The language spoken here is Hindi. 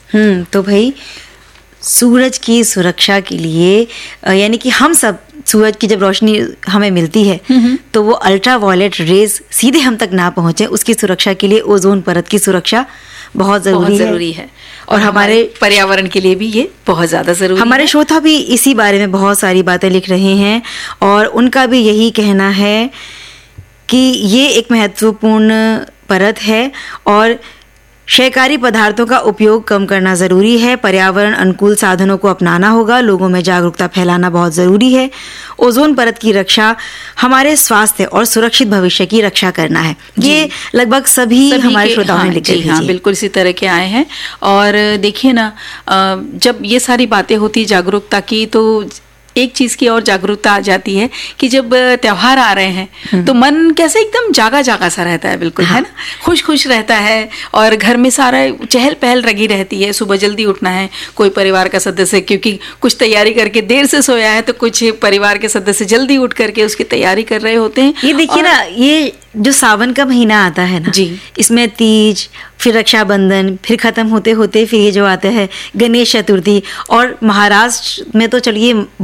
तो भाई सूरज की सुरक्षा के लिए यानी कि हम सब सूरज की जब रोशनी हमें मिलती है तो वो अल्ट्रा वायलेट रेज सीधे हम तक ना पहुंचे, उसकी सुरक्षा के लिए ओजोन परत की सुरक्षा बहुत जरूरी है। और हमारे पर्यावरण के लिए भी ये बहुत ज्यादा जरूरी है। हमारे श्रोता भी इसी बारे में बहुत सारी बातें लिख रहे हैं और उनका भी यही कहना है कि ये एक महत्वपूर्ण परत है और क्षयकारी पदार्थों का उपयोग कम करना ज़रूरी है। पर्यावरण अनुकूल साधनों को अपनाना होगा, लोगों में जागरूकता फैलाना बहुत ज़रूरी है। ओजोन परत की रक्षा हमारे स्वास्थ्य और सुरक्षित भविष्य की रक्षा करना है। ये लगभग सभी हमारे श्रोताओं ने लिखे हैं। बिल्कुल इसी तरह के आए हैं। और देखिए ना, जब ये सारी बातें होती जागरूकता की तो एक चीज की और जागरूकता आ जाती है कि जब त्योहार आ रहे हैं तो मन कैसे एकदम जागा जागा सा रहता है, बिल्कुल है ना, खुश खुश रहता है और घर में सारा चहल पहल लगी रहती है। सुबह जल्दी उठना है, कोई परिवार का सदस्य क्योंकि कुछ तैयारी करके देर से सोया है तो कुछ परिवार के सदस्य जल्दी उठ करके उसकी तैयारी कर रहे होते हैं। ये देखिए ना, ये जो सावन का महीना आता है ना जी, इसमें तीज, फिर रक्षाबंधन, फिर खत्म होते होते फिर ये जो आता है गणेश चतुर्थी, और महाराष्ट्र में तो चलिए